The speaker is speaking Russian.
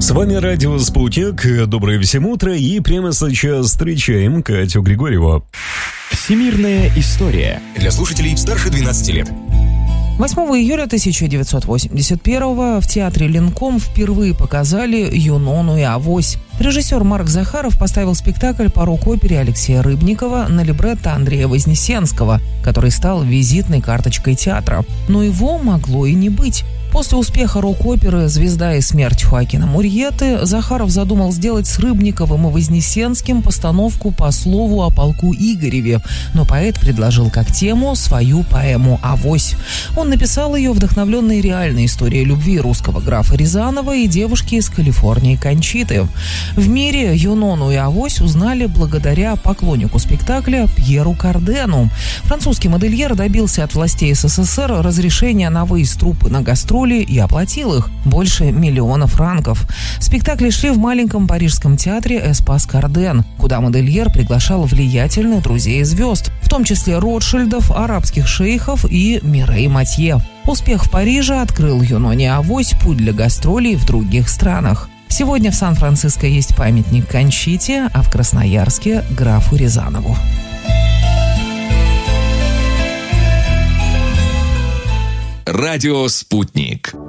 С вами радио «Спутник». Доброе всем утро. И прямо сейчас встречаем Катю Григорьеву. Всемирная история. Для слушателей старше 12 лет. 8 июля 1981 в театре Ленком впервые показали «Юнону и Авось». Режиссер Марк Захаров поставил спектакль по рок-опере Алексея Рыбникова на либретто Андрея Вознесенского, который стал визитной карточкой театра. Но его могло и не быть. После успеха рок-оперы «Звезда и смерть» Хоакина Мурьеты Захаров задумал сделать с Рыбниковым и Вознесенским постановку по слову о полку Игореве, но поэт предложил как тему свою поэму «Авось». Он написал ее, вдохновленной реальной историей любви русского графа Рязанова и девушки из Калифорнии Кончиты. В мире «Юнону и Авось» узнали благодаря поклоннику спектакля Пьеру Кардену. Французский модельер добился от властей СССР разрешения на выезд труппы на гастроли и оплатил их больше $1 миллион. Спектакли шли в маленьком парижском театре «Эспас Карден», куда модельер приглашал влиятельных друзей и звезд, в том числе Ротшильдов, арабских шейхов и Мирей Матье. Успех в Париже открыл «Юноне Авось» путь для гастролей в других странах. Сегодня в Сан-Франциско есть памятник Кончите, а в Красноярске – графу Рязанову. Радио «Спутник».